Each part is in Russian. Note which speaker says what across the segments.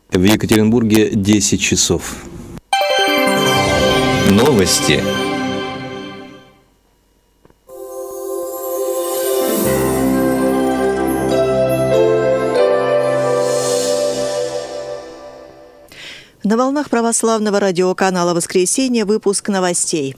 Speaker 1: В Екатеринбурге 10 часов.
Speaker 2: Новости.
Speaker 3: На волнах православного радиоканала «Воскресенье» выпуск новостей.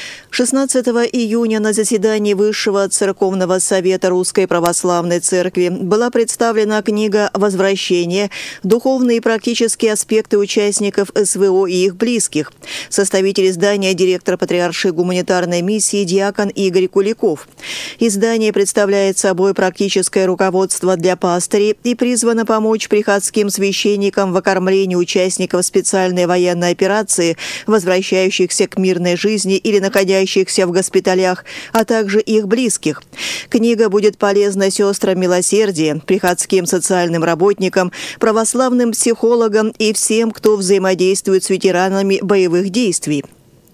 Speaker 3: 16 июня на заседании Высшего Церковного Совета Русской Православной Церкви была представлена книга «Возвращение. Духовные и практические аспекты участников СВО и их близких». Составитель издания, директор Патриаршей гуманитарной миссии диакон Игорь Куликов. Издание представляет собой практическое руководство для пастырей и призвано помочь приходским священникам в окормлении участников специальной военной операции, возвращающихся к мирной жизни или находящихся в госпиталях, а также их близких. Книга будет полезна сестрам милосердия, приходским социальным работникам, православным психологам и всем, кто взаимодействует с ветеранами боевых действий.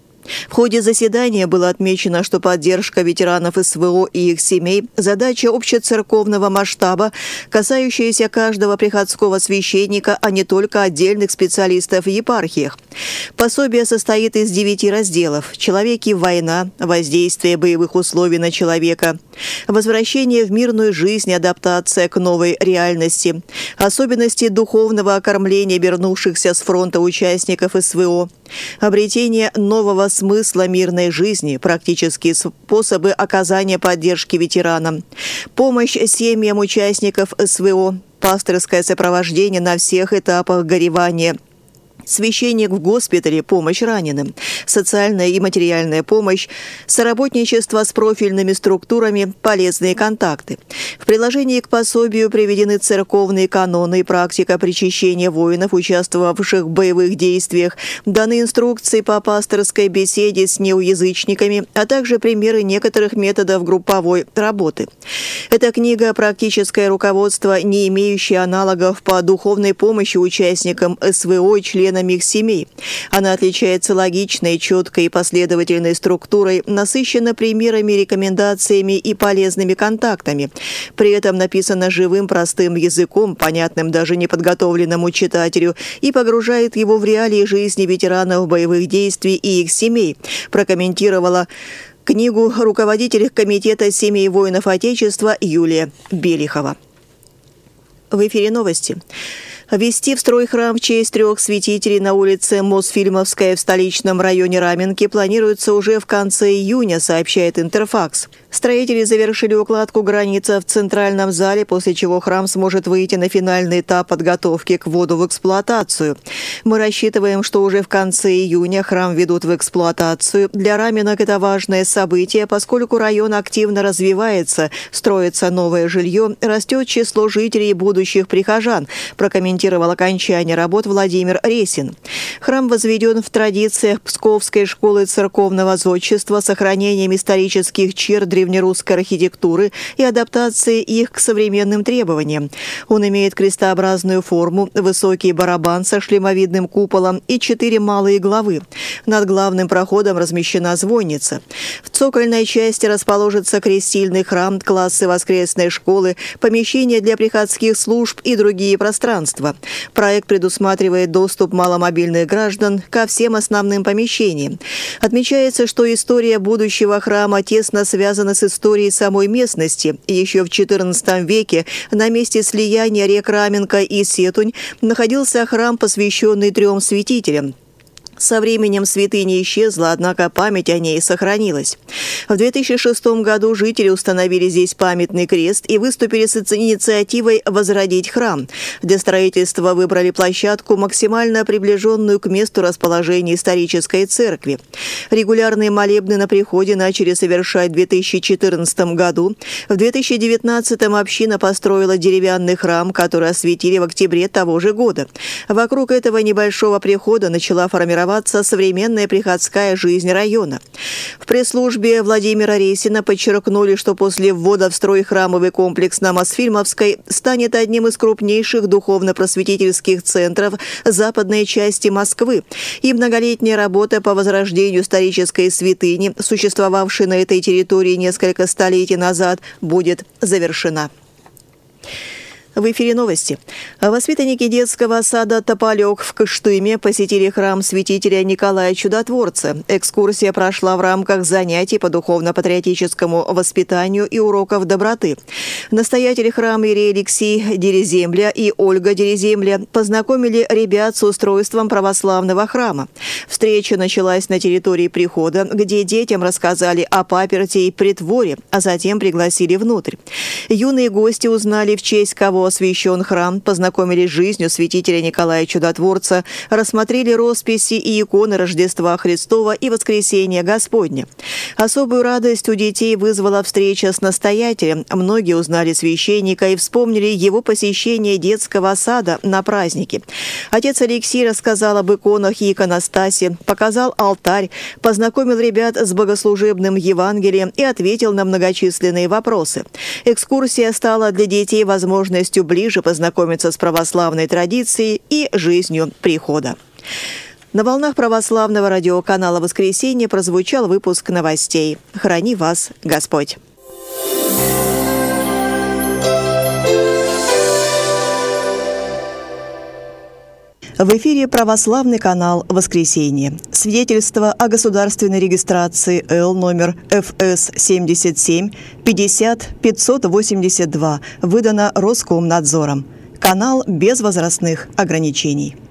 Speaker 3: В ходе заседания было отмечено, что поддержка ветеранов СВО и их семей – задача общецерковного масштаба, касающаяся каждого приходского священника, а не только отдельных специалистов в епархиях. Пособие состоит из 9 разделов: «Человек и война», «Воздействие боевых условий на человека», «Возвращение в мирную жизнь, адаптация к новой реальности», «Особенности духовного окормления вернувшихся с фронта участников СВО», «Обретение нового смысла мирной жизни», практические способы оказания поддержки ветеранам, «Помощь семьям участников СВО», «Пастырское сопровождение на всех этапах горевания», «Священник в госпитале. Помощь раненым», «Социальная и материальная помощь», «Соработничество с профильными структурами», «Полезные контакты». В приложении к пособию приведены церковные каноны и практика причащения воинов, участвовавших в боевых действиях, даны инструкции по пасторской беседе с неуязычниками, а также примеры некоторых методов групповой работы. Эта книга – практическое руководство, не имеющее аналогов по духовной помощи участникам СВО и членам их семей. Она отличается логичной, четкой и последовательной структурой, насыщена примерами, рекомендациями и полезными контактами. При этом написана живым, простым языком, понятным даже неподготовленному читателю, и погружает его в реалии жизни ветеранов боевых действий и их семей, прокомментировала книгу руководитель Комитета семей воинов Отечества Юлия Белихова. В эфире новости. Ввести в строй храм в честь 3 святителей на улице Мосфильмовская в столичном районе Раменки планируется уже в конце июня, сообщает Интерфакс. Строители завершили укладку границы в центральном зале, после чего храм сможет выйти на финальный этап подготовки к вводу в эксплуатацию. Мы рассчитываем, что уже в конце июня храм введут в эксплуатацию. Для Раменок это важное событие, поскольку район активно развивается, строится новое жилье, растет число жителей и будущих прихожан, прокомментировал окончание работ Владимир Ресин. Храм возведен в традициях Псковской школы церковного зодчества с сохранением исторических черт древнерусской архитектуры и адаптацией их к современным требованиям. Он имеет крестообразную форму, высокий барабан со шлемовидным куполом и 4 малые главы. Над главным проходом размещена звонница. В цокольной части расположится крестильный храм, классы воскресной школы, помещения для приходских служб и другие пространства. Проект предусматривает доступ маломобильных граждан ко всем основным помещениям. Отмечается, что история будущего храма тесно связана с историей самой местности. Еще в XIV веке на месте слияния рек Раменка и Сетунь находился храм, посвященный 3 святителям. Со временем святыня исчезла, однако память о ней сохранилась. В 2006 году жители установили здесь памятный крест и выступили с инициативой возродить храм. Для строительства выбрали площадку, максимально приближенную к месту расположения исторической церкви. Регулярные молебны на приходе начали совершать в 2014 году. В 2019 община построила деревянный храм, который осветили в октябре того же года. Вокруг этого небольшого прихода начала формироваться современная приходская жизнь района. В пресс-службе Владимира Ресина подчеркнули, что после ввода в строй храмовый комплекс на Мосфильмовской станет одним из крупнейших духовно-просветительских центров западной части Москвы, и многолетняя работа по возрождению исторической святыни, существовавшей на этой территории несколько столетий назад, будет завершена. В эфире новости. Воспитанники детского сада «Тополек» в Кыштыме посетили храм святителя Николая Чудотворца. Экскурсия прошла в рамках занятий по духовно-патриотическому воспитанию и уроков доброты. Настоятель храма иерей Алексей Дереземля и Ольга Дереземля познакомили ребят с устройством православного храма. Встреча началась на территории прихода, где детям рассказали о паперти и притворе, а затем пригласили внутрь. Юные гости узнали, в честь кого освящен храм, познакомились с жизнью святителя Николая Чудотворца, рассмотрели росписи и иконы Рождества Христова и Воскресения Господня. Особую радость у детей вызвала встреча с настоятелем. Многие узнали священника и вспомнили его посещение детского сада на празднике. Отец Алексей рассказал об иконах и иконостасе, показал алтарь, познакомил ребят с богослужебным Евангелием и ответил на многочисленные вопросы. Экскурсия стала для детей возможностью ближе познакомиться с православной традицией и жизнью прихода. На волнах православного радиоканала «Воскресенье» прозвучал выпуск новостей. Храни вас Господь! В эфире православный канал «Воскресенье». Свидетельство о государственной регистрации Л номер ФС 77 50 582 выдано Роскомнадзором. Канал без возрастных ограничений.